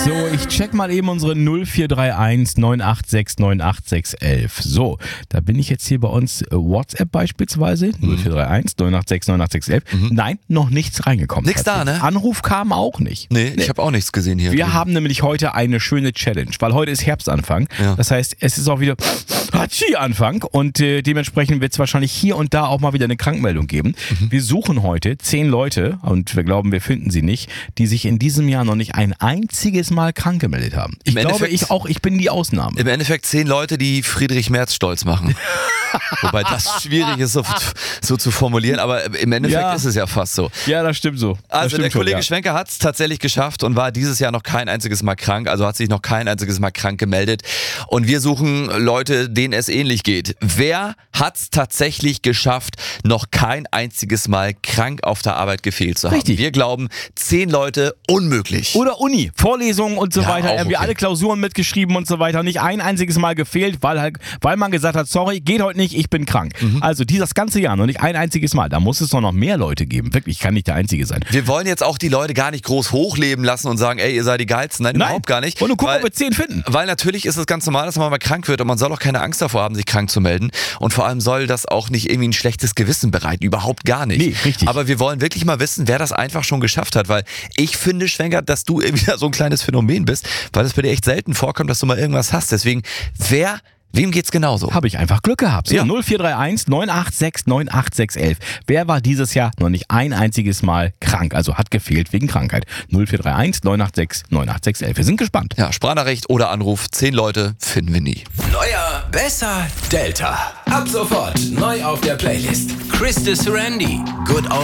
So, ich check mal eben unsere 0431 986 98611. So, da bin ich jetzt hier bei uns WhatsApp beispielsweise. 0431 986 98611. Nein, noch nichts reingekommen. Nix da, ne? Anruf kam auch nicht. Nee, ich habe auch nichts gesehen hier. Wir haben nämlich heute eine schöne Challenge, weil heute ist Herbstanfang. Ja. Das heißt, es ist auch wieder Hatschi-Anfang und dementsprechend wird es wahrscheinlich hier und da auch mal wieder eine Krankmeldung geben. Wir suchen heute 10 Leute und wir glauben, wir finden sie nicht, die sich in diesem Jahr noch nicht ein einziges Mal krank gemeldet haben. Ich glaube, ich bin die Ausnahme. Im Endeffekt 10 Leute, die Friedrich Merz stolz machen. Wobei das schwierig ist, so zu formulieren, aber im Endeffekt ist es ja fast so. Ja, das stimmt so. Also der Kollege Schwenker hat es tatsächlich geschafft und war dieses Jahr noch kein einziges Mal krank, also hat sich noch kein einziges Mal krank gemeldet. Und wir suchen Leute, denen es ähnlich geht. Wer hat es tatsächlich geschafft, noch kein einziges Mal krank auf der Arbeit gefehlt zu haben? Richtig. Wir glauben, 10 Leute, unmöglich. Oder Uni, Vorlesungen und so Ja, weiter. auch Irgendwie okay. alle Klausuren mitgeschrieben und so weiter. Nicht ein einziges Mal gefehlt, weil man gesagt hat, sorry, geht heute nicht, ich bin krank. Also das ganze Jahr noch nicht ein einziges Mal. Da muss es doch noch mehr Leute geben. Wirklich, ich kann nicht der Einzige sein. Wir wollen jetzt auch die Leute gar nicht groß hochleben lassen und sagen, ey, ihr seid die Geilsten. Nein, überhaupt gar nicht. Und gucken, ob wir 10 finden. Weil natürlich ist es ganz normal, dass man mal krank wird und man soll auch keine Angst davor haben, sich krank zu melden. Und vor allem soll das auch nicht irgendwie ein schlechtes Gewissen bereiten. Überhaupt gar nicht. Nee, richtig. Aber wir wollen wirklich mal wissen, wer das einfach schon geschafft hat. Weil ich finde, Schwenker, dass du irgendwie so ein kleines Phänomen bist, weil es bei dir echt selten vorkommt, dass du mal irgendwas hast. Deswegen, wem geht's genauso? Habe ich einfach Glück gehabt. So, Ja. 0431 986 98611. Wer war dieses Jahr noch nicht ein einziges Mal krank? Also hat gefehlt wegen Krankheit. 0431 986 98611. Wir sind gespannt. Ja, Sprachnachricht oder Anruf, 10 Leute finden wir nie. Neuer, besser, Delta. Ab sofort neu auf der Playlist. Chris de Serendy, Good Old